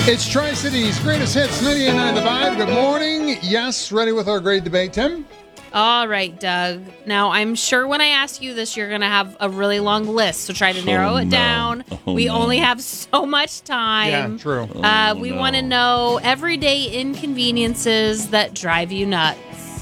It's Tri-City's greatest hits, 98.9 The Vibe. Good morning. Yes, ready with our great debate, Tim? All right, Doug. Now, I'm sure when I ask you this, you're going to have a really long list, so try to narrow it down. We only have so much time. Yeah, true. We want to know everyday inconveniences that drive you nuts.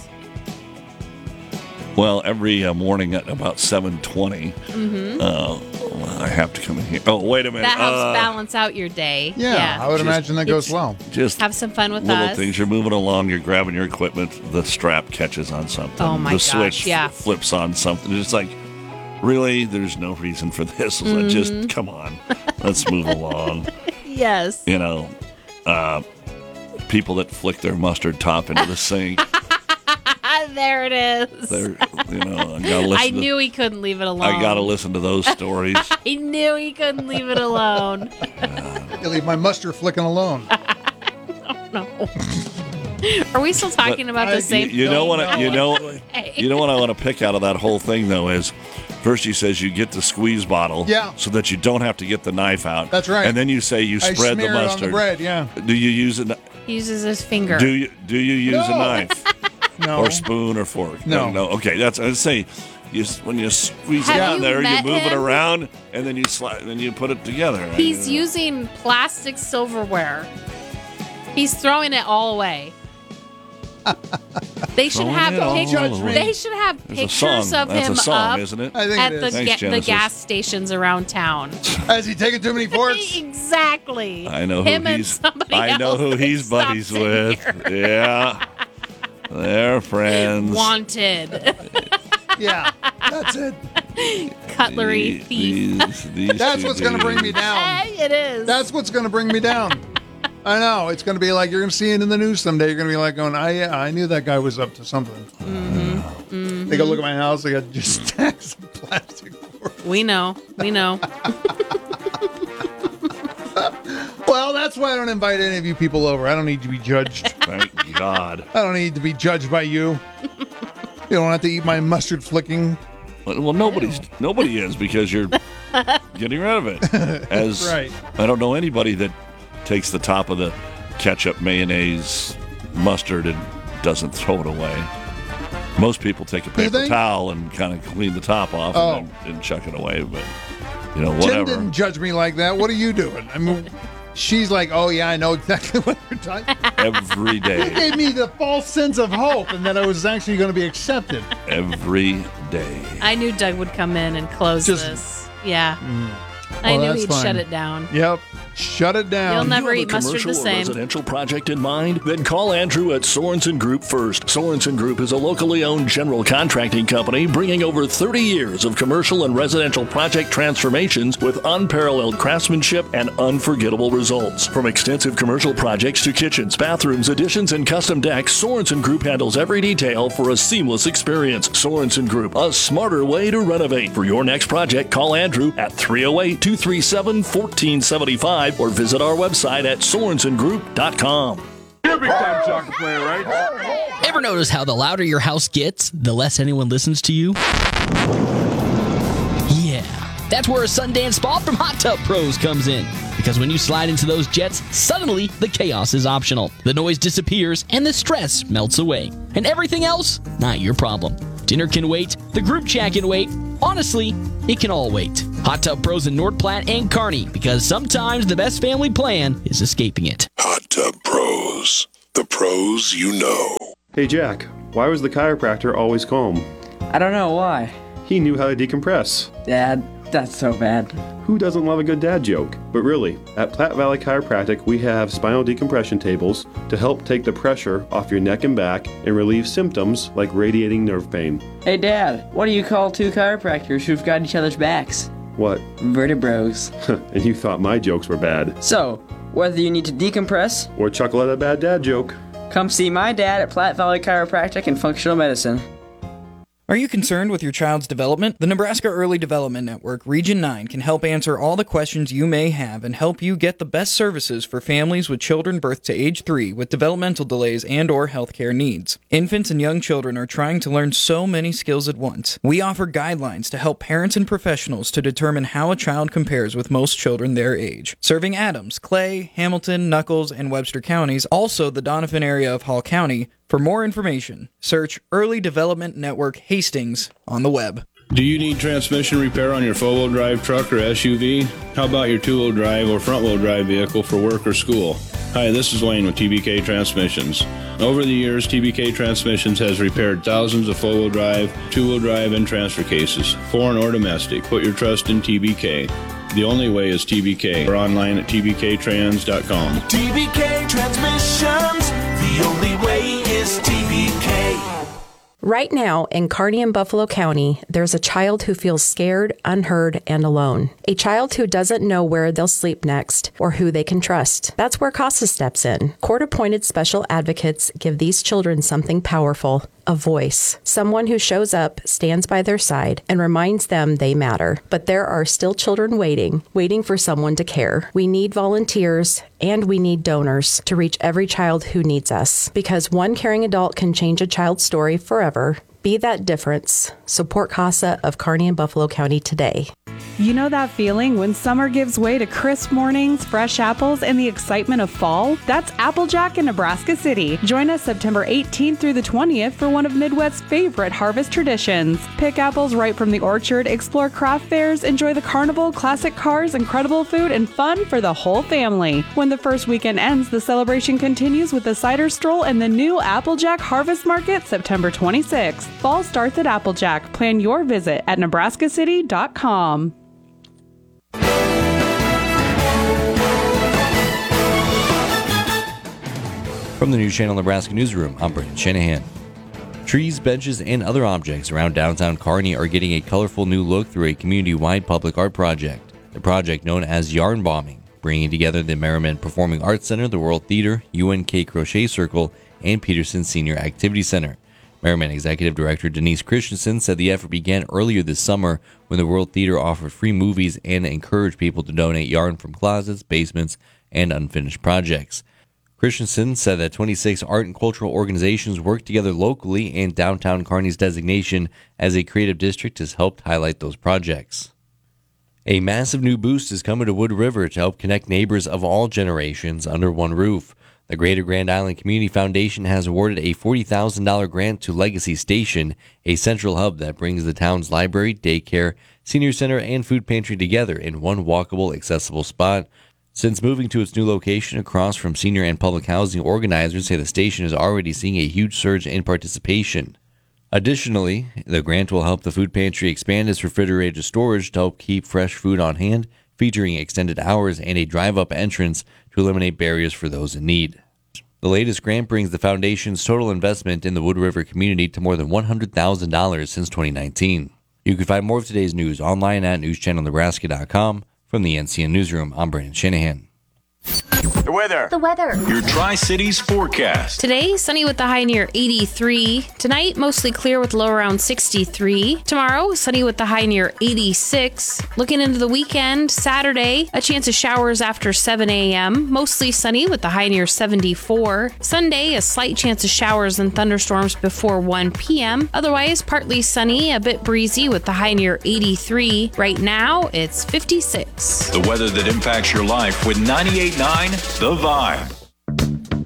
Well, every morning at about 7:20, I have to come in here. Oh, wait a minute. That helps balance out your day. Yeah, I would imagine that goes well. Just have some fun with little us. things. You're moving along. You're grabbing your equipment. The strap catches on something. Oh, my the gosh, switch yeah. flips on something. It's like, really? There's no reason for this. It's like, just come on. Let's move along. Yes. You know, people that flick their mustard top into the sink. There it is. I gotta listen. I knew he couldn't leave it alone. I gotta listen to those stories. I knew he couldn't leave it alone. You leave my mustard flicking alone. No. Are we still talking about the same thing? You know what I want to pick out of that whole thing though is first he says you get the squeeze bottle so that you don't have to get the knife out. That's right. And then you say you spread the mustard. On the bread, yeah. Do you use it? He uses his finger. Do you use a knife? No. Or spoon or fork? No. Okay, that's I'd say. When you squeeze it Have in you there, you met move it him? around, and then you slide, and then you put it together. He's using plastic silverware. He's throwing it all away. They should have They should have pictures of That's him a song, up isn't it? I think at it is. the gas stations around town. Has he taken too many forks? Exactly. I know him who and he's. somebody I know else who that he's stops buddies in with. here. Yeah, they're friends. Wanted. Yeah, that's it. Cutlery thief. That's what's going to bring me down. Hey, it is. That's what's going to bring me down. I know. It's going to be like you're going to see it in the news someday. You're going to be like going, I knew that guy was up to something. Mm-hmm. They go look at my house. They got just stacks of plastic forks. We know. Well, that's why I don't invite any of you people over. I don't need to be judged. Thank God. I don't need to be judged by you. You don't have to eat my mustard flicking. Well, nobody is because you're getting rid of it. That's right. I don't know anybody that takes the top of the ketchup, mayonnaise, mustard, and doesn't throw it away. Most people take a paper towel and kind of clean the top off and chuck it away. But whatever. Tim didn't judge me like that. What are you doing? I mean, she's like, oh yeah, I know exactly what you're talking. Every day. He gave me the false sense of hope, and that I was actually going to be accepted. Every day. I knew Doug would come in and close this. Yeah. I knew he'd shut it down. Yep. Shut it down. You'll never eat commercial mustard the or same. residential project in mind? Then call Andrew at Sorensen Group first. Sorensen Group is a locally owned general contracting company bringing over 30 years of commercial and residential project transformations with unparalleled craftsmanship and unforgettable results. From extensive commercial projects to kitchens, bathrooms, additions, and custom decks, Sorensen Group handles every detail for a seamless experience. Sorensen Group, a smarter way to renovate. For your next project, call Andrew at 308-237-1475 or visit our website at sorensengroup.com. You're a big-time soccer player, right? Ever notice how the louder your house gets, the less anyone listens to you? Yeah, that's where a Sundance Spa from Hot Tub Pros comes in. Because when you slide into those jets, suddenly the chaos is optional. The noise disappears and the stress melts away. And everything else, not your problem. Dinner can wait, the group chat can wait. Honestly, it can all wait. Hot Tub Pros in North Platte and Kearney, because sometimes the best family plan is escaping it. Hot Tub Pros, the pros you know. Hey Jack, why was the chiropractor always calm? I don't know why. He knew how to decompress. Dad, that's so bad. Who doesn't love a good dad joke? But really, at Platte Valley Chiropractic, we have spinal decompression tables to help take the pressure off your neck and back and relieve symptoms like radiating nerve pain. Hey Dad, what do you call two chiropractors who've got each other's backs? What? Vertebros. And you thought my jokes were bad. So, whether you need to decompress or chuckle at a bad dad joke, come see my dad at Platte Valley Chiropractic and Functional Medicine. Are you concerned with your child's development? The Nebraska Early Development Network, Region 9, can help answer all the questions you may have and help you get the best services for families with children birth to age 3 with developmental delays and/or healthcare needs. Infants and young children are trying to learn so many skills at once. We offer guidelines to help parents and professionals to determine how a child compares with most children their age. Serving Adams, Clay, Hamilton, Nuckolls, and Webster counties, also the Doniphan area of Hall County. For more information, search Early Development Network Hastings on the web. Do you need transmission repair on your four-wheel drive truck or SUV? How about your two-wheel drive or front-wheel drive vehicle for work or school? Hi, this is Wayne with TBK Transmissions. Over the years, TBK Transmissions has repaired thousands of four-wheel drive, two-wheel drive, and transfer cases, foreign or domestic. Put your trust in TBK. The only way is TBK. Or online at tbktrans.com. TBK Transmissions, the only way is TBK. Right now, in Kearney and Buffalo County, there's a child who feels scared, unheard, and alone. A child who doesn't know where they'll sleep next or who they can trust. That's where CASA steps in. Court-appointed special advocates give these children something powerful, a voice. Someone who shows up, stands by their side, and reminds them they matter. But there are still children waiting for someone to care. We need volunteers and we need donors to reach every child who needs us. Because one caring adult can change a child's story forever. Be that difference. Support CASA of Kearney and Buffalo County today. You know that feeling when summer gives way to crisp mornings, fresh apples, and the excitement of fall? That's Applejack in Nebraska City. Join us September 18th through the 20th for one of Midwest's favorite harvest traditions. Pick apples right from the orchard, explore craft fairs, enjoy the carnival, classic cars, incredible food, and fun for the whole family. When the first weekend ends, the celebration continues with the cider stroll and the new Applejack Harvest Market September 26th. Fall starts at Applejack. Plan your visit at nebraskacity.com. From the News Channel Nebraska Newsroom, I'm Brendan Shanahan. Trees, benches, and other objects around downtown Kearney are getting a colorful new look through a community-wide public art project. The project, known as Yarn Bombing, bringing together the Merriman Performing Arts Center, the World Theater, UNK Crochet Circle, and Peterson Senior Activity Center. Merriman Executive Director Denise Christensen said the effort began earlier this summer when the World Theater offered free movies and encouraged people to donate yarn from closets, basements, and unfinished projects. Christensen said that 26 art and cultural organizations work together locally, and downtown Kearney's designation as a creative district has helped highlight those projects. A massive new boost is coming to Wood River to help connect neighbors of all generations under one roof. The Greater Grand Island Community Foundation has awarded a $40,000 grant to Legacy Station, a central hub that brings the town's library, daycare, senior center, and food pantry together in one walkable, accessible spot. Since moving to its new location across from senior and public housing, organizers say the station is already seeing a huge surge in participation. Additionally, the grant will help the food pantry expand its refrigerated storage to help keep fresh food on hand, featuring extended hours and a drive-up entrance to eliminate barriers for those in need. The latest grant brings the foundation's total investment in the Wood River community to more than $100,000 since 2019. You can find more of today's news online at newschannelnebraska.com. From the NCN Newsroom, I'm Brandon Shanahan. The weather. The weather. Your Tri-Cities forecast. Today, sunny with the high near 83. Tonight, mostly clear with low around 63. Tomorrow, sunny with the high near 86. Looking into the weekend, Saturday, a chance of showers after 7 a.m. Mostly sunny with the high near 74. Sunday, a slight chance of showers and thunderstorms before 1 p.m. Otherwise, partly sunny, a bit breezy with the high near 83. Right now, it's 56. The weather that impacts your life with 98.9 The Vibe.